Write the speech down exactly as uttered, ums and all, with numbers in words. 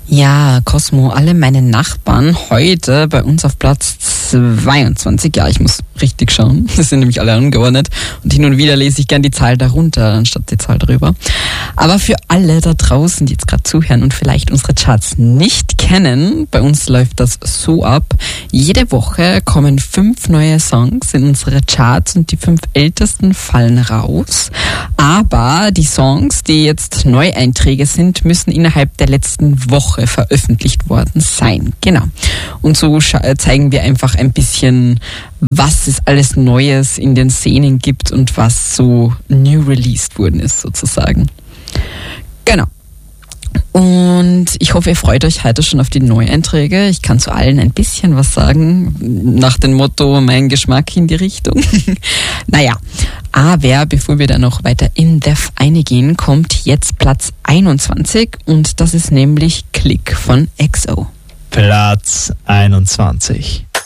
Ja, Cosmo, alle meine Nachbarn heute bei uns auf Platz zweiundzwanzig. Ja, ich muss richtig schauen. Das sind nämlich alle angeordnet. Und hin und wieder lese ich gern die Zahl darunter, anstatt die Zahl drüber. Aber für alle da draußen, die jetzt gerade zuhören und vielleicht unsere Charts nicht kennen, bei uns läuft das so ab. Jede Woche kommen fünf neue Songs in unsere Charts und die fünf ältesten fallen raus. Aber die Songs, die jetzt Neueinträge sind, müssen innerhalb der letzten Woche veröffentlicht worden sein. Genau. Und so zeigen wir einfach ein bisschen, was es alles Neues in den Szenen gibt und was so new released worden ist, sozusagen. Genau. Und ich hoffe, ihr freut euch heute schon auf die Neueinträge. Ich kann zu allen ein bisschen was sagen, nach dem Motto, mein Geschmack in die Richtung. Naja, aber bevor wir dann noch weiter in Depth eingehen, kommt jetzt Platz einundzwanzig und das ist nämlich Click von X O. Platz einundzwanzig.